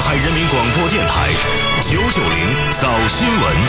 海人民广播电台990早新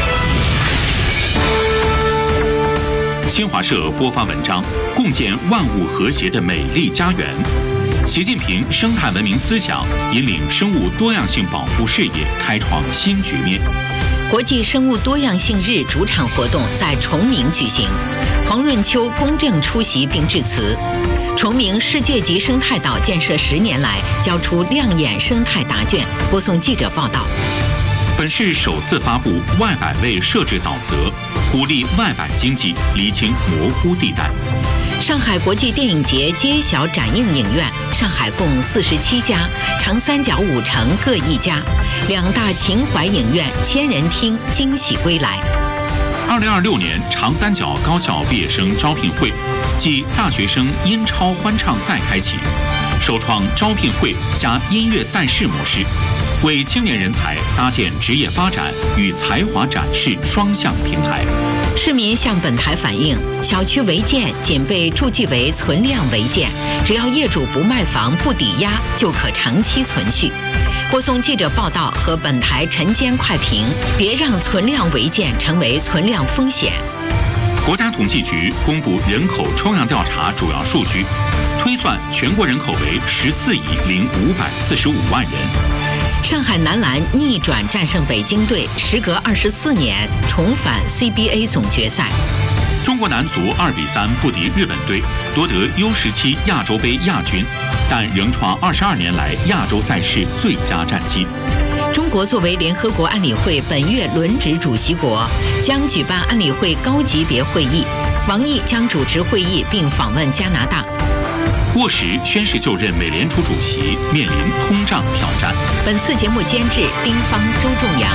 闻。 新华社播发文章：共建万物和谐的美丽家园。习近平生态文明思想引领生物多样性保护事业开创新局面。 国际生物多样性日主场活动在崇明举行，黄润秋公正出席并致辞。崇明世界级生态岛建设10年来，交出亮眼生态答卷。播送记者报道。 本市首次发布外摆位设置岛则，鼓励外摆经济，厘清模糊地带。 上海国际电影节揭晓展映影院，上海共47家，长三角5城各1家，2大情怀影院千人厅惊喜归来。 2026年长三角高校毕业生招聘会暨大学生音超欢唱赛开启，首创招聘会加音乐赛事模式，为青年人才搭建职业发展与才华展示双向平台。 市民向本台反映，小区违建仅被注记为存量违建，只要业主不卖房不抵押，就可长期存续。播送记者报道和本台晨间快评，别让存量违建成为存量风险。 国家统计局公布人口抽样调查主要数据，推算全国人口为14亿0545万人。 上海男篮逆转战胜北京队，时隔24年重返 CBA 总决赛。 中国男足2比3不敌日本队，夺得 U17 亚洲杯亚军，但仍创22年来亚洲赛事最佳战绩。 中国作为联合国安理会本月轮值主席国，将举办安理会高级别会议。王毅将主持会议并访问加拿大。 沃什宣誓就任美联储主席，面临通胀挑战。 本次节目监制丁芳、周仲阳。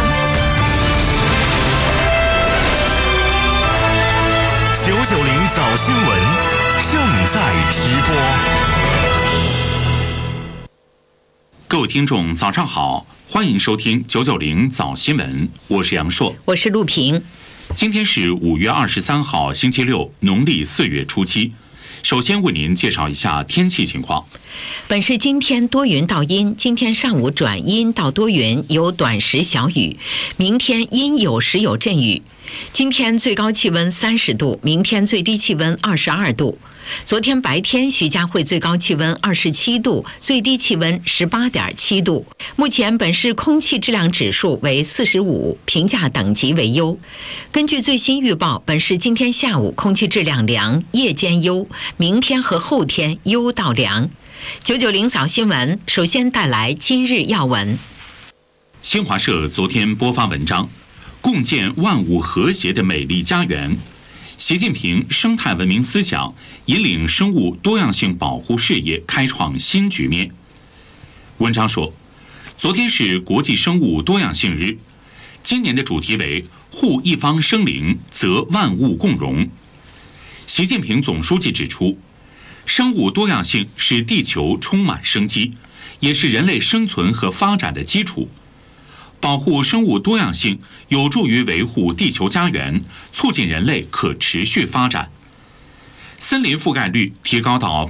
990早新闻正在直播。 各位听众，早上好，欢迎收听990早新闻，我是杨硕， 我是陆平。 今天是5月23号，星期六，农历4月初7。首先为您介绍一下天气情况。 本市今天多云到阴，今天上午转阴到多云，有短时小雨，明天阴有时有阵雨。今天最高气温30度，明天最低气温22度。昨天白天徐家汇最高气温27度，最低气温18.7度。目前本市空气质量指数为45，评价等级为优。根据最新预报，本市今天下午空气质量良，夜间优，明天和后天优到良。990早新闻首先带来今日要闻。 新华社昨天播发文章，共建万物和谐的美丽家园。习近平生态文明思想引领生物多样性保护事业开创新局面。文章说，昨天是国际生物多样性日，今年的主题为护一方生灵，则万物共荣。习近平总书记指出，生物多样性是地球充满生机，也是人类生存和发展的基础。保护生物多样性有助于维护地球家园，促进人类可持续发展。森林覆盖率提高到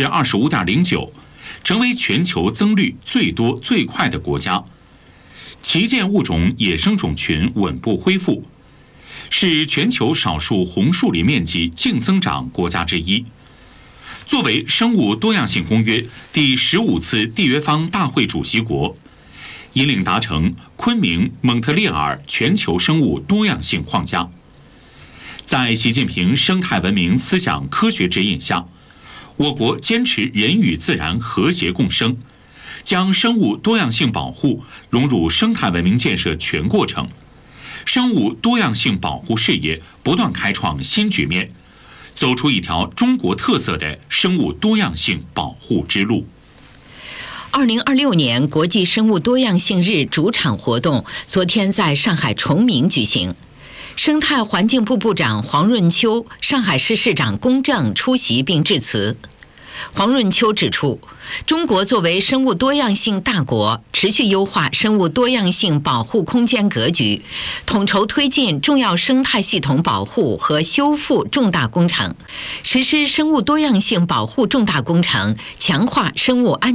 25.09%， 成为全球增绿最多最快的国家。旗舰物种野生种群稳步恢复，是全球少数红树林面积净增长国家之一。作为生物多样性公约第15次缔约方大会主席国，引领达成昆明、蒙特利尔全球生物多样性框架。在习近平生态文明思想科学指引下，我国坚持人与自然和谐共生，将生物多样性保护融入生态文明建设全过程，生物多样性保护事业不断开创新局面，走出一条中国特色的生物多样性保护之路。 2026年国际生物多样性日主场活动昨天在上海崇明举行，生态环境部部长黄润秋、上海市市长龚正出席并致辞。黄润秋指出，中国作为生物多样性大国，持续优化生物多样性保护空间格局，统筹推进重要生态系统保护和修复重大工程，实施生物多样性保护重大工程，强化生物安